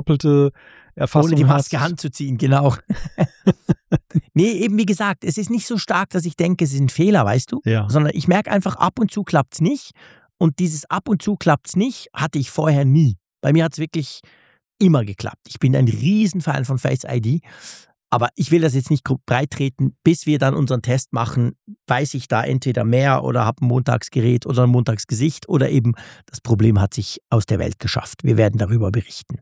doppelte Erfassung ohne die hast. Maske anzuziehen, genau. Nee, eben wie gesagt, es ist nicht so stark, dass ich denke, es ist ein Fehler, weißt du? Ja. Sondern ich merke einfach, ab und zu klappt es nicht. Und dieses ab und zu klappt es nicht, hatte ich vorher nie. Bei mir hat es wirklich immer geklappt. Ich bin ein Riesenfan von Face ID. Aber ich will das jetzt nicht breit treten. Bis wir dann unseren Test machen, weiß ich da entweder mehr oder habe ein Montagsgerät oder ein Montagsgesicht oder eben das Problem hat sich aus der Welt geschafft. Wir werden darüber berichten.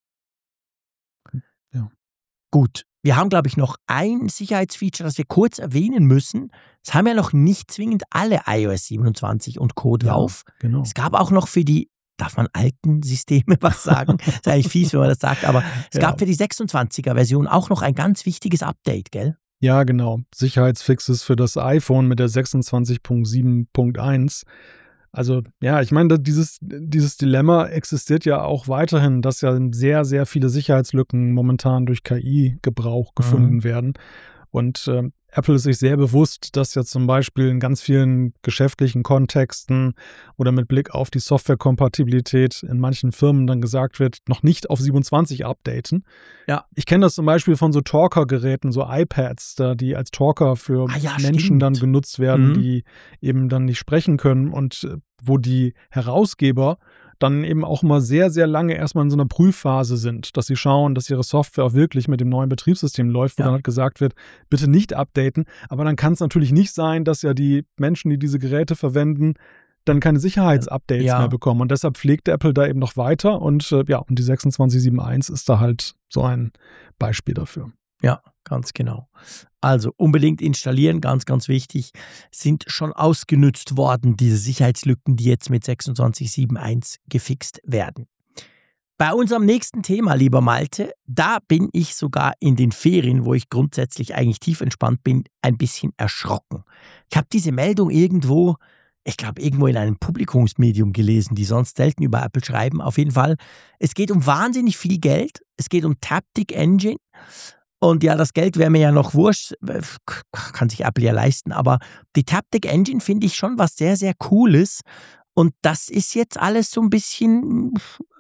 Ja. Gut, wir haben, glaube ich, noch ein Sicherheitsfeature, das wir kurz erwähnen müssen. Es haben ja noch nicht zwingend alle iOS 27 und Co. drauf. Ja, genau. Es gab auch noch für die, darf man alten Systeme was sagen? Ist eigentlich fies, wenn man das sagt, aber es gab für die 26er-Version auch noch ein ganz wichtiges Update, gell? Ja, genau. Sicherheitsfixes für das iPhone mit der 26.7.1. Also ja, ich meine, dieses Dilemma existiert ja auch weiterhin, dass ja sehr, sehr viele Sicherheitslücken momentan durch KI-Gebrauch gefunden werden. Und Apple ist sich sehr bewusst, dass ja zum Beispiel in ganz vielen geschäftlichen Kontexten oder mit Blick auf die Softwarekompatibilität in manchen Firmen dann gesagt wird, noch nicht auf 27 updaten. Ja. Ich kenne das zum Beispiel von so Talker-Geräten, so iPads, die als Talker für Menschen dann genutzt werden, die eben dann nicht sprechen können und wo die Herausgeber dann eben auch mal sehr, sehr lange erstmal in so einer Prüfphase sind, dass sie schauen, dass ihre Software auch wirklich mit dem neuen Betriebssystem läuft, wo dann halt gesagt wird, bitte nicht updaten. Aber dann kann es natürlich nicht sein, dass ja die Menschen, die diese Geräte verwenden, dann keine Sicherheitsupdates mehr bekommen. Und deshalb pflegt Apple da eben noch weiter und und die 26.7.1 ist da halt so ein Beispiel dafür. Ja, ganz genau. Also unbedingt installieren, ganz, ganz wichtig. Sind schon ausgenutzt worden, diese Sicherheitslücken, die jetzt mit 26.7.1 gefixt werden. Bei unserem nächsten Thema, lieber Malte, da bin ich sogar in den Ferien, wo ich grundsätzlich eigentlich tiefentspannt bin, ein bisschen erschrocken. Ich habe diese Meldung irgendwo, ich glaube irgendwo in einem Publikumsmedium gelesen, die sonst selten über Apple schreiben. Auf jeden Fall, es geht um wahnsinnig viel Geld. Es geht um Taptic Engine. Und ja, das Geld wäre mir ja noch wurscht, kann sich Apple ja leisten, aber die Taptic Engine finde ich schon was sehr, sehr Cooles und das ist jetzt alles so ein bisschen,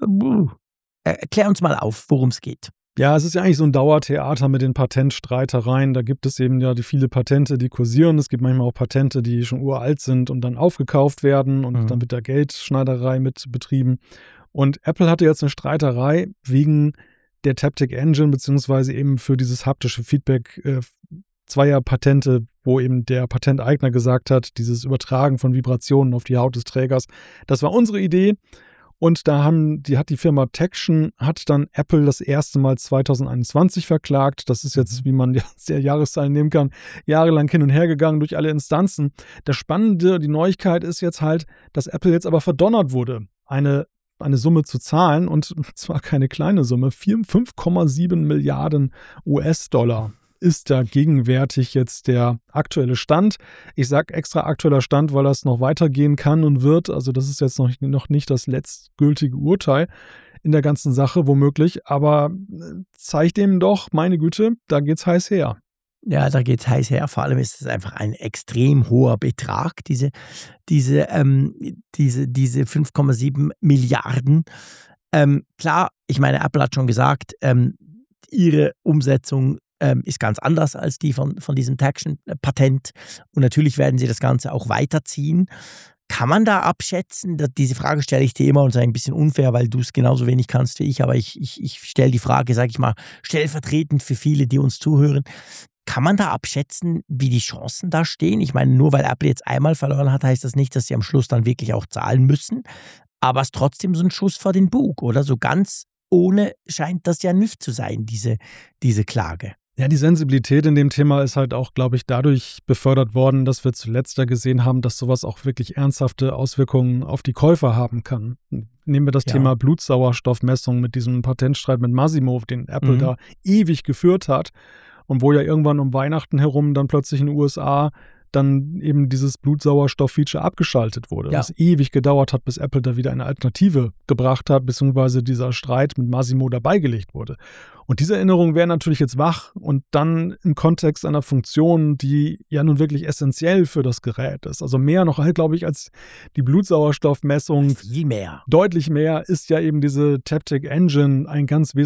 erklär uns mal auf, worum es geht. Ja, es ist ja eigentlich so ein Dauertheater mit den Patentstreitereien. Da gibt es eben ja die viele Patente, die kursieren. Es gibt manchmal auch Patente, die schon uralt sind und dann aufgekauft werden und dann wird da Geldschneiderei mit betrieben. Und Apple hatte jetzt eine Streiterei wegen der Taptic Engine, beziehungsweise eben für dieses haptische Feedback zweier Patente, wo eben der Patenteigner gesagt hat, dieses Übertragen von Vibrationen auf die Haut des Trägers, das war unsere Idee. Und da hat die Firma Tection, hat dann Apple das erste Mal 2021 verklagt. Das ist jetzt, wie man ja sehr Jahreszahlen nehmen kann, jahrelang hin und her gegangen durch alle Instanzen. Das Spannende, die Neuigkeit ist jetzt halt, dass Apple jetzt aber verdonnert wurde, eine Summe zu zahlen, und zwar keine kleine Summe, 5,7 Milliarden US-Dollar ist da gegenwärtig jetzt der aktuelle Stand. Ich sage extra aktueller Stand, weil das noch weitergehen kann und wird. Also das ist jetzt noch nicht das letztgültige Urteil in der ganzen Sache womöglich, aber zeigt dem doch, meine Güte, da geht's heiß her. Ja, da geht's heiß her. Vor allem ist es einfach ein extrem hoher Betrag, diese 5,7 Milliarden. Klar, ich meine, Apple hat schon gesagt, ihre Umsetzung ist ganz anders als die von diesem Tection-Patent. Und natürlich werden sie das Ganze auch weiterziehen. Kann man da abschätzen? Diese Frage stelle ich dir immer und ist ein bisschen unfair, weil du es genauso wenig kannst wie ich. Aber ich stelle die Frage, sage ich mal, stellvertretend für viele, die uns zuhören. Kann man da abschätzen, wie die Chancen da stehen? Ich meine, nur weil Apple jetzt einmal verloren hat, heißt das nicht, dass sie am Schluss dann wirklich auch zahlen müssen. Aber es ist trotzdem so ein Schuss vor den Bug, oder? So ganz ohne scheint das ja nicht zu sein, diese Klage. Ja, die Sensibilität in dem Thema ist halt auch, glaube ich, dadurch befördert worden, dass wir zuletzt da gesehen haben, dass sowas auch wirklich ernsthafte Auswirkungen auf die Käufer haben kann. Nehmen wir das Thema Blutsauerstoffmessung mit diesem Patentstreit mit Masimo, den Apple da ewig geführt hat und wo ja irgendwann um Weihnachten herum dann plötzlich in den USA dann eben dieses Blutsauerstoff-Feature abgeschaltet wurde. Ja. Was ewig gedauert hat, bis Apple da wieder eine Alternative gebracht hat, beziehungsweise dieser Streit mit Masimo dabei gelegt wurde. Und diese Erinnerungen wären natürlich jetzt wach und dann im Kontext einer Funktion, die ja nun wirklich essentiell für das Gerät ist. Also mehr noch halt, glaube ich, als die Blutsauerstoffmessung. Viel mehr. Deutlich mehr ist ja eben diese Taptic Engine ein ganz wesentliches